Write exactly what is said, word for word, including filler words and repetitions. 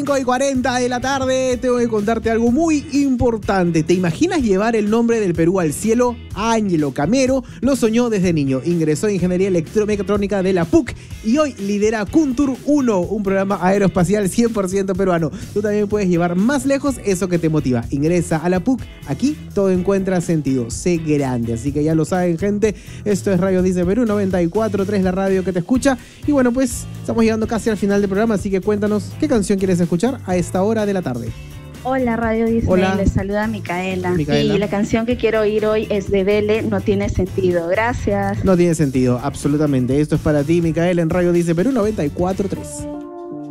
cinco y cuarenta de la tarde, tengo que contarte algo muy importante. ¿Te imaginas llevar el nombre del Perú al cielo? Ángelo Camero lo soñó desde niño. Ingresó en Ingeniería Electromecatrónica de la P U C y hoy lidera Kuntur uno, un programa aeroespacial cien por ciento peruano. Tú también puedes llevar más lejos eso que te motiva. Ingresa a la P U C. Aquí todo encuentra sentido. Sé grande. Así que ya lo saben, gente. Esto es Radio Dice Perú noventa y cuatro punto tres, la radio que te escucha. Y bueno, pues estamos llegando casi al final del programa, así que cuéntanos qué canción quieres escuchar a esta hora de la tarde. Hola, Radio Disney, Hola. les saluda Micaela. Micaela. Y la canción que quiero oír hoy es de Bele, No Tiene Sentido. Gracias. No tiene sentido, absolutamente. Esto es para ti, Micaela, en Radio Dice Perú noventa y cuatro punto tres.